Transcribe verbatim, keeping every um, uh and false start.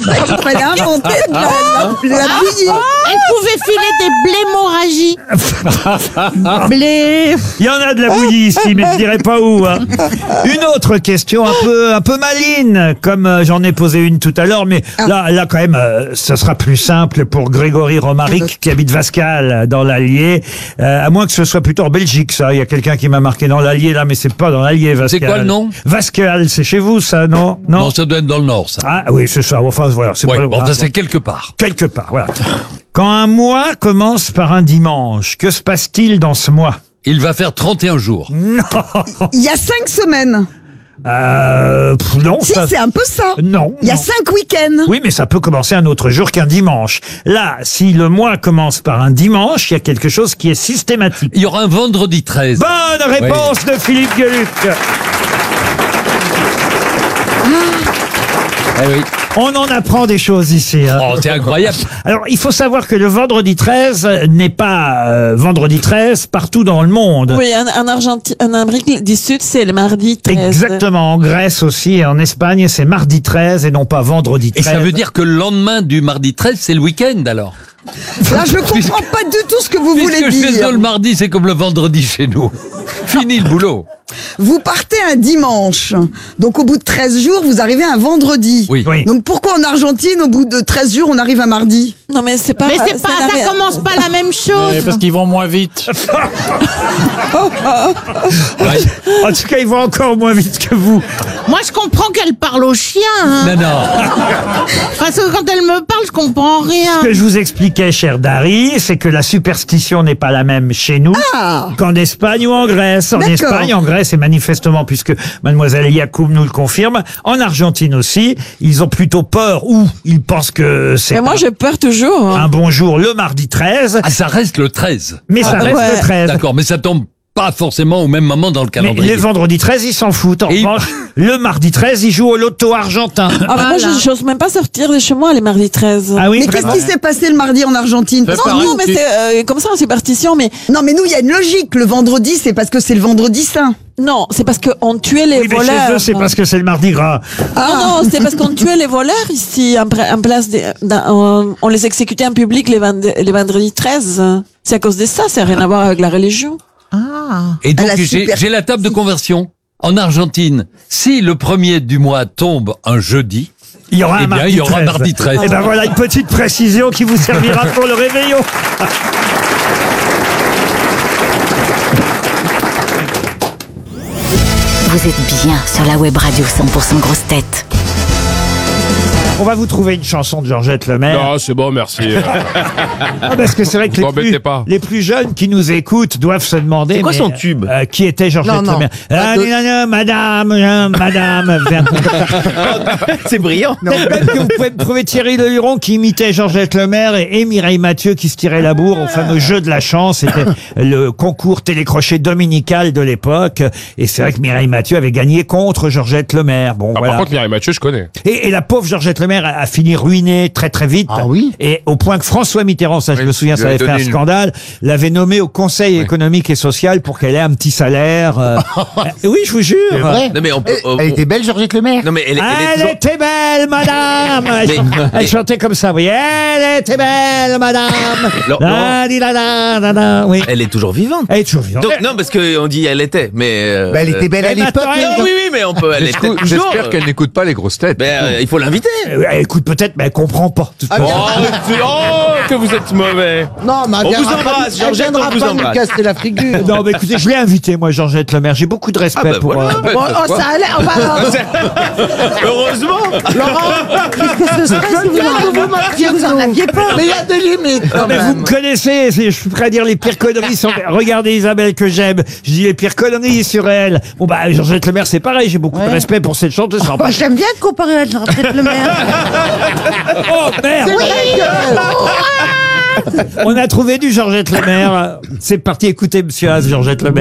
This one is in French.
Il fallait inventer de la, la, la bouillie. Elle pouvait filer des blémorragies. Blé. Il y en a de la bouillie ici, mais je dirais pas où. Hein. Une autre question un peu, un peu maligne, comme euh, j'en ai posé une tout à l'heure, mais là, là quand même, euh, ce sera plus simple pour Grégory Romaric qui habite Vascal dans l'Allier, euh, à moins que ce soit plutôt en Belgique, ça. Il y a quelqu'un qui m'a marqué dans l'Allier là, mais c'est pas dans l'Allier, Vascal. C'est quoi le nom? Vascal, c'est chez vous, ça, non? Non, Non, ça doit être dans le nord, ça. Ah oui, c'est ça. Enfin voilà, c'est Ouais, pas bon, ah, ça c'est quelque part. quelque part. Voilà. Quand un mois commence par un dimanche, que se passe-t-il dans ce mois? Il va faire trente et un jours. Non. Il y a cinq semaines. Euh, pff, non. Si, ça- c'est un peu ça. Non. Il y a non. cinq week-ends. Oui, mais ça peut commencer un autre jour qu'un dimanche. Là, si le mois commence par un dimanche, il y a quelque chose qui est systématique. Il y aura un vendredi treize. Bonne réponse de Philippe Gueluc. Eh oui. On en apprend des choses ici. Hein. Oh, c'est incroyable. Alors, il faut savoir que le vendredi treize n'est pas euh, vendredi treize partout dans le monde. Oui, en, en Argentine, en Amérique du Sud, c'est le mardi treize. Exactement. En Grèce aussi et en Espagne, c'est mardi treize et non pas vendredi Et treize. ça veut dire que le lendemain du mardi treize, c'est le week-end alors. Là, je comprends pas du tout ce que vous voulez Puisque chez dire. eux, le mardi, c'est comme le vendredi chez nous. Fini le boulot. Vous partez un dimanche. Donc, au bout de treize jours, vous arrivez un vendredi. Oui. Oui. Donc, pourquoi en Argentine, au bout de treize jours, on arrive un mardi? Non, mais c'est pas. Mais c'est pas, n'a rien- ça commence pas la même chose. Ouais, parce qu'ils vont moins vite. Ouais. En tout cas, ils vont encore moins vite que vous. Moi, je comprends qu'elle parle au chien. Hein. Non, non. Parce que quand elle me parle, je comprends rien. Ce que je vous expliquais, cher Dari, c'est que la superstition n'est pas la même chez nous Ah. qu'en Espagne ou en Grèce. En D'accord. Espagne, en Grèce, et manifestement, puisque mademoiselle Yacoub nous le confirme, en Argentine aussi, ils ont plutôt peur ou ils pensent que c'est Mais moi, j'ai peur toujours. hein. un bon jour le mardi treize, Ah, ça reste le treize. mais ça Ah, reste ouais. le treize. D'accord, mais ça tombe pas forcément au même moment dans le Mais calendrier. les vendredis treize, ils s'en foutent. En Et- revanche, le mardi treize, ils jouent au loto argentin. Ah, mais moi, Voilà. je n'ose même pas sortir de chez moi les mardis treize. Ah oui, Mais qu'est-ce vraiment qui s'est passé le mardi en Argentine? Parce que Non, non, nous- mais c'est euh, comme ça en superstition, mais non, mais nous, il y a une logique. Le vendredi, c'est parce que c'est le vendredi saint. non, c'est parce qu'on tuait les Oui, mais voleurs. chez eux, c'est parce que c'est le mardi gras. Non, non, c'est parce qu'on tuait les voleurs ici, en, pra- en place de, dans- on, on les exécutait en public les, vend- les vendredis treize. C'est à cause de ça, ça n'a rien à voir avec la religion. Et donc, À la j'ai super- j'ai la table de conversion. En Argentine, si le premier du mois tombe un jeudi, Il y aura Eh un bien, mardi il y aura treize. mardi treize. Et ben voilà une petite précision qui vous servira pour le réveillon. Vous êtes bien sur la web radio cent pour cent Grosses Têtes. On va vous trouver une chanson de Georgette Lemaire. Non, c'est bon, merci. Ah, parce que c'est vrai que les T'embêtez plus, pas. les plus jeunes qui nous écoutent doivent se demander. C'est quoi mais, son tube euh, Qui était Georgette Non, non. Lemaire Pas Ah, de- non, non, Madame, euh, Madame. vers- C'est brillant. Peut-être que vous pouvez me trouver Thierry Leluron qui imitait Georgette Lemaire et, et Mireille Mathieu qui se tirait la bourre au fameux jeu de la chance. C'était le concours télécrochet dominical de l'époque. Et c'est vrai que Mireille Mathieu avait gagné contre Georgette Lemaire. Bon, Ah, voilà. Par contre, Mireille Mathieu, je connais. Et, et la pauvre Georgette Lemaire a, a fini ruinée très très vite. Ah oui. Et au point que François Mitterrand, ça je Oui, me souviens, il ça lui avait a fait un donné une- scandale, l'avait nommée au Conseil économique et social pour qu'elle ait un petit salaire. euh. Euh, oui, je vous jure. C'est vrai. Non mais on peut. Elle, on- elle était belle, Georgette Lemaire. Non mais elle, est- elle est Elle toujours- était belle, madame. Elle, Mais- elle chantait comme ça, oui. Elle était belle, madame. Laurent- La, di, la, la, la, la. Oui. Elle est toujours vivante. Elle est toujours vivante. Donc, non parce que on dit elle était, mais. euh, Bah, elle était belle à euh, l'époque. maintenant, Non, elle. oui oui mais on peut. Elle est peut-être toujours. J'espère qu'elle n'écoute pas les grosses têtes. Ben, euh, il faut l'inviter. Euh, Elle écoute peut-être, mais elle comprend pas. de toute Ah, façon. bien. Oh, que vous êtes mauvais. Non, mais elle On vous viendra pas- embrasse, elle Georgette, viendra on vous pas nous embrasse. casser la figure. Non, mais écoutez, je l'ai invitée, moi, Georgette Lemaire. J'ai beaucoup de respect Ah, bah, pour. voilà. euh, Bon, oh, ça allait. Oh, bah, Heureusement. Laurent, qu'est-ce que ce serait si vous en vous marquiez, vous en aviez pas. Mais il y a des limites quand Mais vous même. me connaissez, c'est- je suis prêt à dire les pires conneries. Sur... Regardez Isabelle que j'aime, je dis les pires conneries sur elle. Bon bah Georgette Lemaire c'est pareil, j'ai beaucoup de respect pour cette chanteuse. c'est Moi, pas- j'aime bien comparer à Georgette Lemaire. Oh merde, C'est vrai que... on a trouvé du Georgette Lemaire. C'est parti, écoutez Monsieur Az, Georgette Lemaire.